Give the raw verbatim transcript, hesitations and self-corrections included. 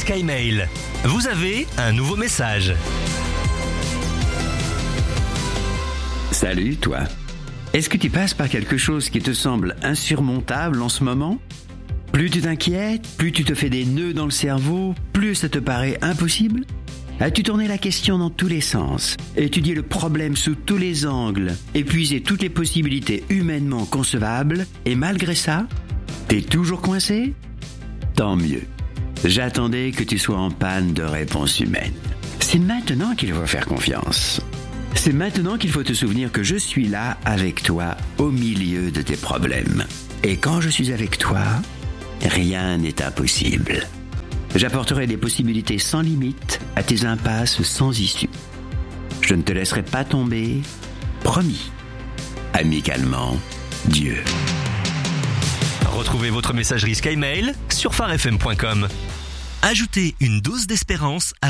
SkyMail. Vous avez un nouveau message. Salut, toi. Est-ce que tu passes par quelque chose qui te semble insurmontable en ce moment ? Plus tu t'inquiètes, plus tu te fais des nœuds dans le cerveau, plus ça te paraît impossible ? As-tu tourné la question dans tous les sens, étudié le problème sous tous les angles, épuisé toutes les possibilités humainement concevables, et malgré ça, t'es toujours coincé ? Tant mieux. J'attendais que tu sois en panne de réponse humaine. C'est maintenant qu'il faut faire confiance. C'est maintenant qu'il faut te souvenir que je suis là avec toi au milieu de tes problèmes. Et quand je suis avec toi, rien n'est impossible. J'apporterai des possibilités sans limite à tes impasses sans issue. Je ne te laisserai pas tomber, promis. Amicalement, Dieu. Retrouvez votre messagerie SkyMail sur phare f m point com. Ajoutez une dose d'espérance à